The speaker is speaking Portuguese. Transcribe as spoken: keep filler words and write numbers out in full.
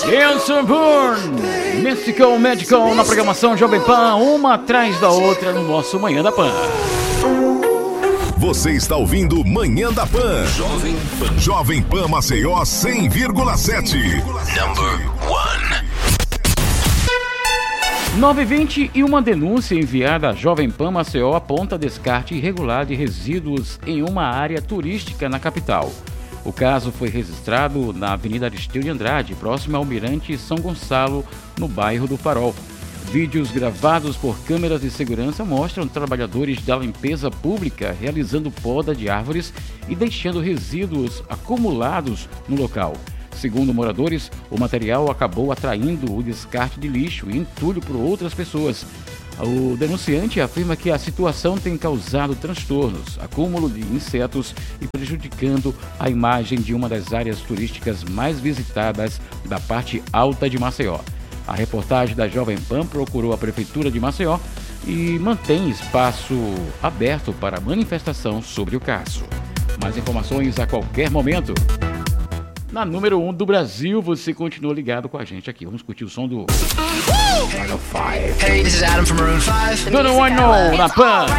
Wilson Bourne, Mystical Magical na programação Jovem Pan, uma atrás da outra no nosso Manhã da Pan. Você está ouvindo Manhã da Pan. Jovem Pan. Jovem Pan Maceió cem vírgula sete. Number one. nove e vinte e uma denúncia enviada à Jovem Pan Maceió aponta descarte irregular de resíduos em uma área turística na capital. O caso foi registrado na Avenida Aristeu de Andrade, próximo ao Mirante São Gonçalo, no bairro do Farol. Vídeos gravados por câmeras de segurança mostram trabalhadores da limpeza pública realizando poda de árvores e deixando resíduos acumulados no local. Segundo moradores, o material acabou atraindo o descarte de lixo e entulho por outras pessoas. O denunciante afirma que a situação tem causado transtornos, acúmulo de insetos e prejudicando a imagem de uma das áreas turísticas mais visitadas da parte alta de Maceió. A reportagem da Jovem Pan procurou a Prefeitura de Maceió e mantém espaço aberto para manifestação sobre o caso. Mais informações a qualquer momento. Na número um do Brasil, você continua ligado com a gente aqui. Vamos curtir o som do... Hey, this is Adam from Maroon five. Don't Know na Pan.